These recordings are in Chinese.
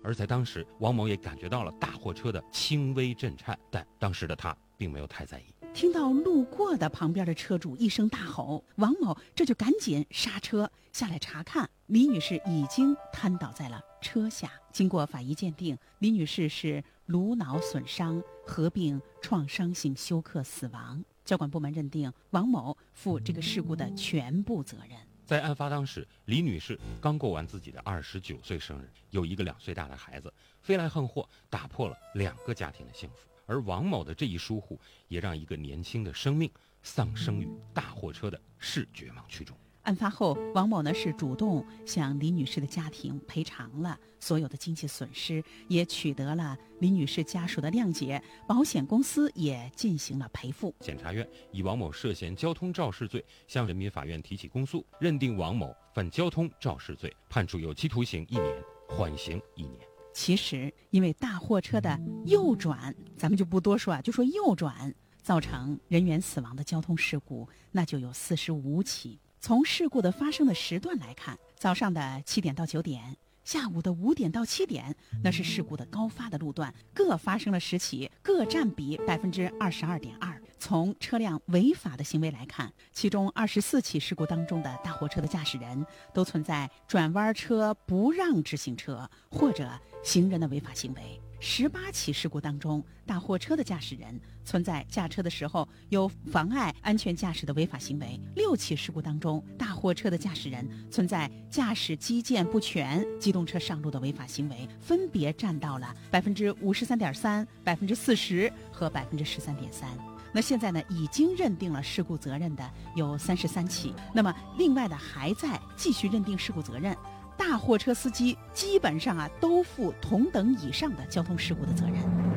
而在当时，王某也感觉到了大货车的轻微震颤，但当时的他并没有太在意。 听到路过的旁边的车主一声大吼，王某这就赶紧刹车下来查看，李女士已经瘫倒在了车下。经过法医鉴定，李女士是颅脑损伤合并创伤性休克死亡。交管部门认定王某负这个事故的全部责任。 在案发当时，李女士刚过完自己的29岁生日，有一个2岁大的孩子，飞来横祸打破了2个家庭的幸福。而王某的这一疏忽，也让一个年轻的生命丧生于大货车的视觉盲区中。 案发后，王某呢是主动向李女士的家庭赔偿了所有的经济损失，也取得了李女士家属的谅解，保险公司也进行了赔付。 检察院以王某涉嫌交通肇事罪向人民法院提起公诉，认定王某犯交通肇事罪，判处有期徒刑1年，缓刑1年。 其实因为大货车的右转，咱们就不多说啊，就说右转造成人员死亡的交通事故，那就有45起。从事故的发生的时段来看，早上的7点到9点，下午的5点到7点，那是事故的高发的路段，各发生了10起，各占比22.2%。从车辆违法的行为来看，其中24起事故当中的大货车的驾驶人都存在转弯车不让直行车或者行人的违法行为。18起事故当中，大货车的驾驶人存在驾车的时候有妨碍安全驾驶的违法行为。6起事故当中，大货车的驾驶人存在驾驶基建不全、机动车上路的违法行为，分别占到了53.3%、40%和13.3%。那现在呢，已经认定了事故责任的有33起，那么另外的还在继续认定事故责任。大货车司机基本上都负同等以上的交通事故的责任。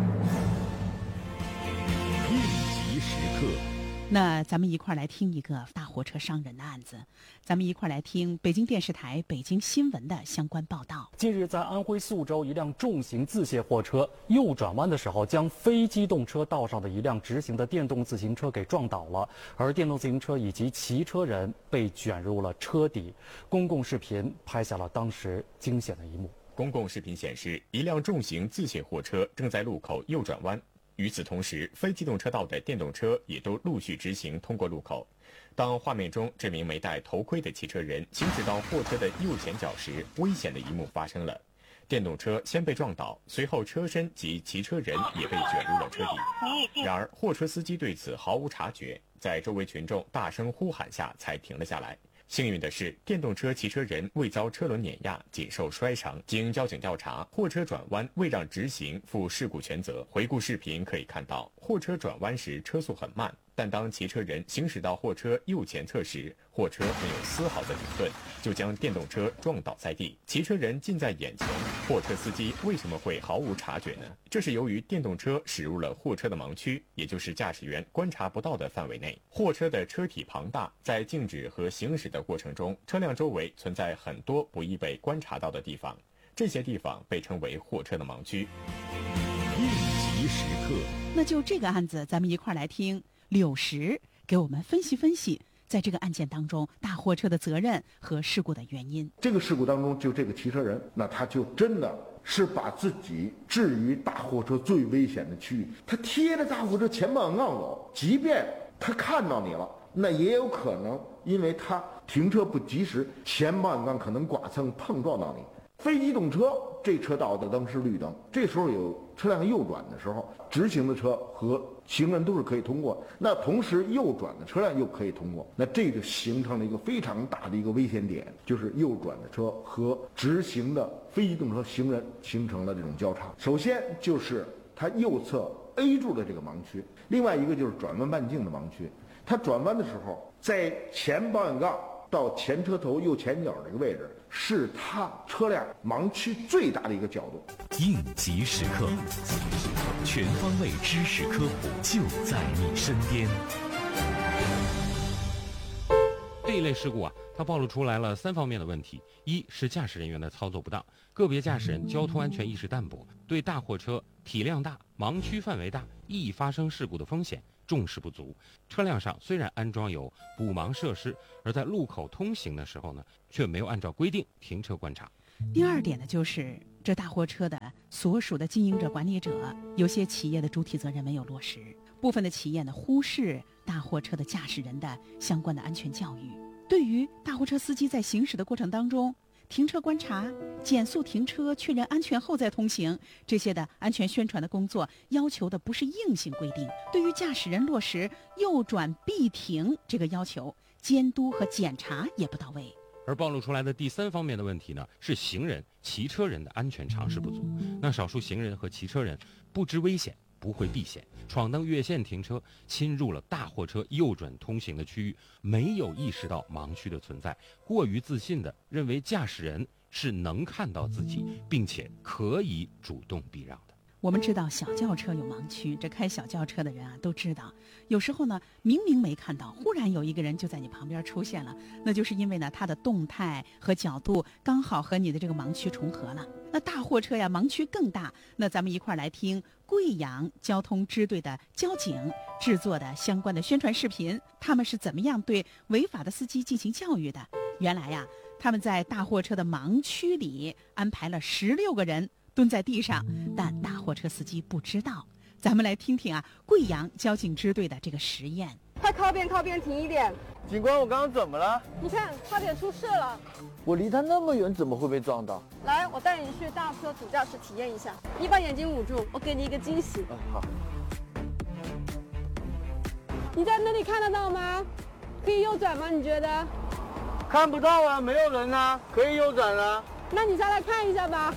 应急时刻， 那咱们一块儿来听一个大货车伤人的案子，咱们一块儿来听北京电视台北京新闻的相关报道。 近日，在安徽宿州，一辆重型自卸货车右转弯的时候，将非机动车道上的一辆直行的电动自行车给撞倒了，而电动自行车以及骑车人被卷入了车底。公共视频拍下了当时惊险的一幕。 公共视频显示，一辆重型自卸货车正在路口右转弯。与此同时，非机动车道的电动车也都陆续直行通过路口。当画面中这名没戴头盔的骑车人行驶到货车的右前角时，危险的一幕发生了。电动车先被撞倒，随后车身及骑车人也被卷入了车底。然而，货车司机对此毫无察觉，在周围群众大声呼喊下才停了下来。幸运的是，电动车骑车人未遭车轮碾压，仅受摔伤。经交警调查，货车转弯未让直行负事故全责。回顾视频可以看到，货车转弯时车速很慢，但当骑车人行驶到货车右前侧时，货车没有丝毫的停顿，就将电动车撞倒在地。骑车人近在眼前，货车司机为什么会毫无察觉呢？这是由于电动车驶入了货车的盲区，也就是驾驶员观察不到的范围内。货车的车体庞大，在静止和行驶的过程中，车辆周围存在很多不易被观察到的地方，这些地方被称为货车的盲区。 应急时刻， 那就这个案子，咱们一块儿来听柳石给我们分析分析，在这个案件当中，大货车的责任和事故的原因。 这个事故当中，就这个骑车人，那他就真的是把自己置于大货车最危险的区域，他贴着大货车前半杠走，即便他看到你了，那也有可能因为他停车不及时，前半杠可能剐蹭碰撞到你。非机动车这车道的灯是绿灯，这时候有车辆右转的时候，直行的车和行人都是可以通过，那同时右转的车辆又可以通过，那这就形成了一个非常大的一个危险点，就是右转的车和直行的非机动车行人形成了这种交叉。首先就是它右侧 A 柱的这个盲区，另外一个就是转弯半径的盲区，它转弯的时候在前保险杠到前车头右前角这个位置，是它车辆盲区最大的一个角度。 应急时刻，全方位知识科普就在你身边。 这一类事故它暴露出来了3方面的问题：一是驾驶人员的操作不当，个别驾驶人交通安全意识淡薄，对大货车体量大、盲区范围大、易发生事故的风险重视不足。车辆上虽然安装有补盲设施，而在路口通行的时候呢，却没有按照规定停车观察。 第二点呢，就是这大货车的所属的经营者、管理者，有些企业的主体责任没有落实，部分的企业呢忽视大货车的驾驶人的相关的安全教育。对于大货车司机在行驶的过程当中，停车观察、减速停车、确认安全后再通行，这些的安全宣传的工作要求的不是硬性规定，对于驾驶人落实右转必停这个要求，监督和检查也不到位。 而暴露出来的第3方面的问题呢，是行人、骑车人的安全常识不足。那少数行人和骑车人不知危险，不会避险，闯荡越线停车，侵入了大货车右转通行的区域，没有意识到盲区的存在，过于自信地认为驾驶人是能看到自己，并且可以主动避让的。 我们知道小轿车有盲区，这开小轿车的人啊都知道，有时候呢明明没看到，忽然有一个人就在你旁边出现了，那就是因为呢他的动态和角度刚好和你的这个盲区重合了。那大货车呀盲区更大，那咱们一块儿来听贵阳交通支队的交警制作的相关的宣传视频，他们是怎么样对违法的司机进行教育的。原来呀，他们在大货车的盲区里安排了16个人蹲在地上，但大货车司机不知道。咱们来听听啊，贵阳交警支队的这个实验。 快靠边，靠边，停一点！ 警官，我刚刚怎么了？ 你看，差点出事了。 我离他那么远，怎么会被撞到？ 来，我带你去大车主驾驶体验一下。你把眼睛捂住，我给你一个惊喜。 好。 你在那里看得到吗？可以右转吗？你觉得？ 看不到啊，没有人啊，可以右转啊。 那你再来看一下吧。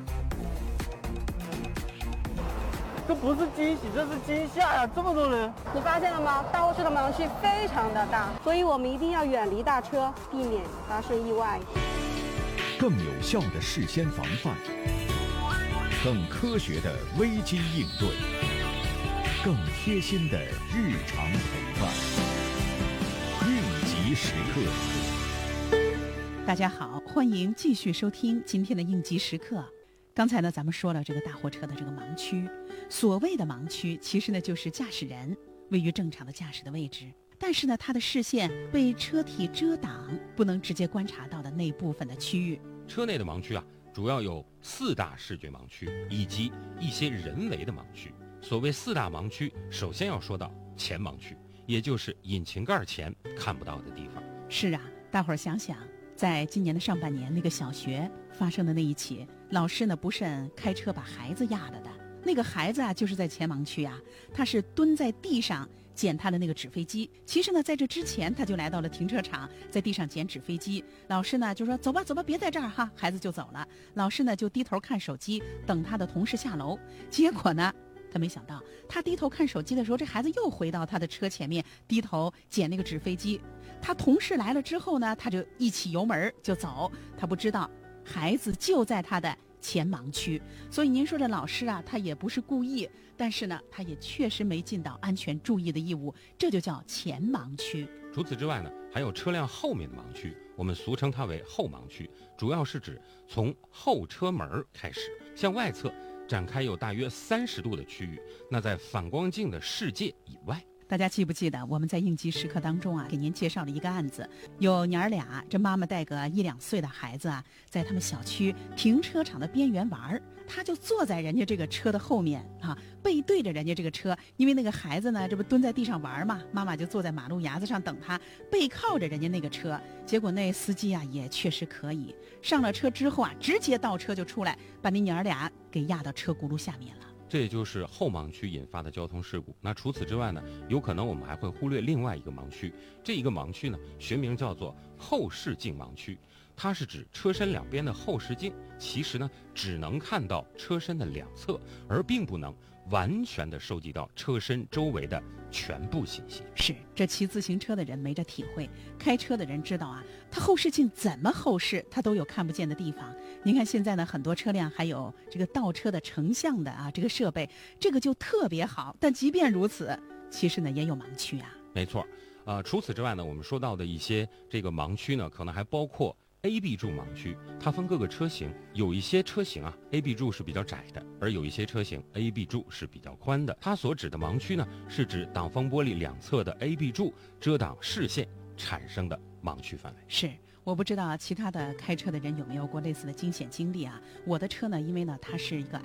这不是惊喜，这是惊吓呀！这么多人， 你发现了吗？大货车的盲区非常的大，所以我们一定要远离大车，避免发生意外。 更有效的事先防范，更科学的危机应对，更贴心的日常陪伴。应急时刻。 大家好，欢迎继续收听今天的应急时刻。刚才呢，咱们说了这个大货车的这个盲区。所谓的盲区，其实呢就是驾驶人位于正常的驾驶的位置，但是呢他的视线被车体遮挡，不能直接观察到的那部分的区域。 车内的盲区啊，主要有4大视觉盲区以及一些人为的盲区。所谓4大盲区，首先要说到前盲区，也就是引擎盖前看不到的地方。 是啊，大伙儿想想，在今年的上半年，那个小学发生的那一起，老师呢不慎开车把孩子压了的。那个孩子啊，就是在前盲区啊，他是蹲在地上捡他的那个纸飞机。其实呢，在这之前他就来到了停车场，在地上捡纸飞机。老师呢就说：“走吧，走吧，别在这儿哈。”孩子就走了。老师呢就低头看手机，等他的同事下楼。结果呢，他没想到，他低头看手机的时候，这孩子又回到他的车前面，低头捡那个纸飞机。他同事来了之后呢，他就一起油门就走。他不知道，孩子就在他的前盲区。所以您说这老师啊，他也不是故意，但是呢他也确实没尽到安全注意的义务，这就叫前盲区。 除此之外呢，还有车辆后面的盲区，我们俗称它为后盲区，主要是指从后车门开始向外侧展开有大约30度的区域，那在反光镜的视界以外。 大家记不记得我们在应急时刻当中啊，给您介绍了一个案子，有娘儿俩，这妈妈带个1、2岁的孩子啊，在他们小区停车场的边缘玩，他就坐在人家这个车的后面啊，背对着人家这个车，因为那个孩子呢，这不蹲在地上玩嘛，妈妈就坐在马路牙子上等他，背靠着人家那个车。结果那司机啊也确实可以，上了车之后啊，直接倒车就出来，把那娘儿俩给压到车轱辘下面了。 这也就是后盲区引发的交通事故。那除此之外呢，有可能我们还会忽略另外一个盲区。这一个盲区呢，学名叫做后视镜盲区，它是指车身两边的后视镜，其实呢只能看到车身的两侧，而并不能完全的收集到车身周围的全部信息。 是，这骑自行车的人没这体会，开车的人知道啊，他后视镜怎么后视，他都有看不见的地方。您看现在呢，很多车辆还有这个倒车的成像的啊，这个设备，这个就特别好。但即便如此，其实呢也有盲区啊。 没错，除此之外呢，我们说到的一些这个盲区呢，可能还包括A、B 柱盲区，它分各个车型，有一些车型啊 A、B 柱是比较窄的，而有一些车型 A、B 柱是比较宽的。它所指的盲区呢，是指挡风玻璃两侧的 A、B 柱遮挡视线产生的盲区范围。 是，我不知道其他的开车的人有没有过类似的惊险经历啊？我的车呢，因为呢它是一个